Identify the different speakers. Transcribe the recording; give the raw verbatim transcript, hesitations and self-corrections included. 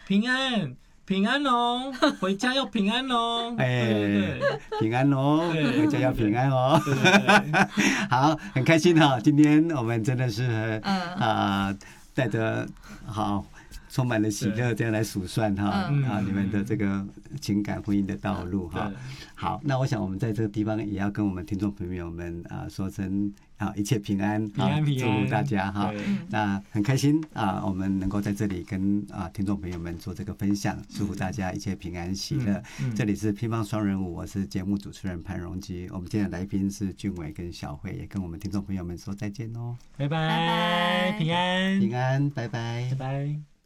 Speaker 1: 平安。平安哦，回家要平安哦。哎，对对
Speaker 2: 平安哦，回家要平安哦。
Speaker 1: 对对对
Speaker 2: 好，很开心哈，今天我们真的是啊，带着好充满了喜乐，这样来数算哈啊你们的这个情感婚姻的道路哈。好，那我想我们在这个地方也要跟我们听众朋友们啊说声。好，一切平安，
Speaker 1: 平安平安，
Speaker 2: 祝福大家哈。那很开心啊，我们能够在这里跟啊听众朋友们做这个分享，祝福大家一切平安喜乐。嗯嗯、这里是乒乓双人舞，我是节目主持人潘荣基。我们今天的来宾是俊伟跟小慧，也跟我们听众朋友们说再见哦，
Speaker 1: 拜拜，平安
Speaker 2: 平安，拜拜，
Speaker 1: 拜拜。